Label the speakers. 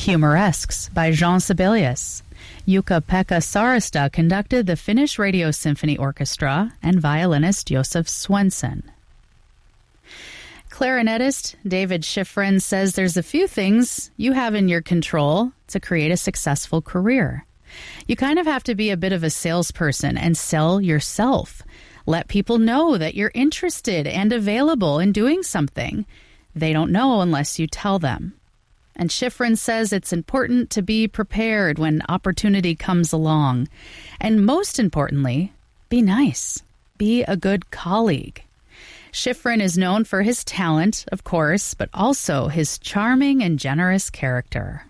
Speaker 1: Humoresques by Jean Sibelius. Jukka-Pekka Saarista conducted the Finnish Radio Symphony Orchestra and violinist Josef Svensson. Clarinetist David Schifrin says there's a few things you have in your control to create a successful career. You kind of have to be a bit of a salesperson and sell yourself. Let people know that you're interested and available in doing something. They don't know unless you tell them. And Schifrin says it's important to be prepared when opportunity comes along. And most importantly, be nice. Be a good colleague. Schifrin is known for his talent, of course, but also his charming and generous character.